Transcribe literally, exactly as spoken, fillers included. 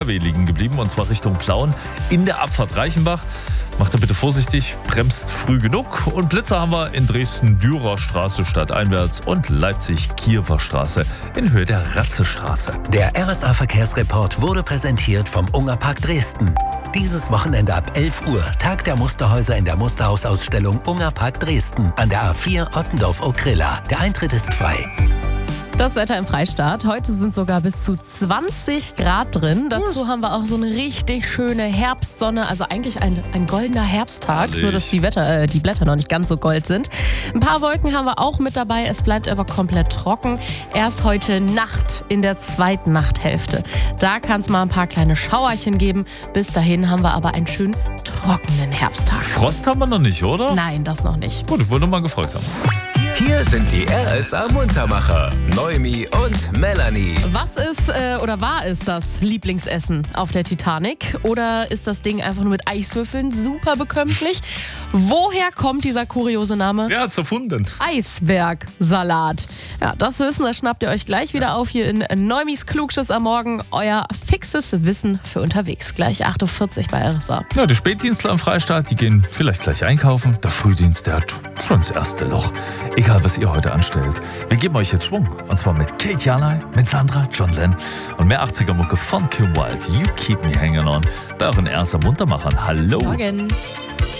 L K W liegen geblieben und zwar Richtung Plauen in der Abfahrt Reichenbach. Macht da bitte vorsichtig, bremst früh genug. Und Blitzer haben wir in Dresden-Dürer Straße stadteinwärts und Leipzig-Kiewer Straße in Höhe der Ratzestraße. Der R S A-Verkehrsreport wurde präsentiert vom Ungerpark Dresden. Dieses Wochenende ab elf Uhr Tag der Musterhäuser in der Musterhausausstellung Ungerpark Dresden an der A vier Ottendorf-Okrilla. Der Eintritt ist frei. Das Wetter im Freistaat. Heute sind sogar bis zu zwanzig Grad drin. Dazu haben wir auch so eine richtig schöne Herbstsonne. Also eigentlich ein, ein goldener Herbsttag, Herrlich. nur dass die, Wetter, äh, die Blätter noch nicht ganz so gold sind. Ein paar Wolken haben wir auch mit dabei. Es bleibt aber komplett trocken. Erst heute Nacht in der zweiten Nachthälfte. Da kann es mal ein paar kleine Schauerchen geben. Bis dahin haben wir aber einen schön trockenen Herbsttag. Frost haben wir noch nicht, oder? Nein, das noch nicht. Gut, ich wollte nur mal gefragt haben. Hier sind die R S A-Muntermacher, Noemi und Melanie. Was ist äh, oder war es das Lieblingsessen auf der Titanic? Oder ist das Ding einfach nur mit Eiswürfeln super bekömmlich? Woher kommt dieser kuriose Name? Wer hat's erfunden? Eisbergsalat. Ja, das Wissen, das schnappt ihr euch gleich wieder auf hier in Neumis Klugschiss am Morgen. Euer fixes Wissen für unterwegs. Gleich acht Uhr vierzig bei R S A. Ja, die Spätdienstler am Freistaat, die gehen vielleicht gleich einkaufen. Der Frühdienst, der hat schon das erste Loch. Egal, was ihr heute anstellt. Wir geben euch jetzt Schwung. Und zwar mit Kate Janai, mit Sandra, John Lennon und mehr achtziger-Mucke von Kim Wilde. You keep me hanging on. Bei euren R S A-Muntermachern. Hallo. Morgen.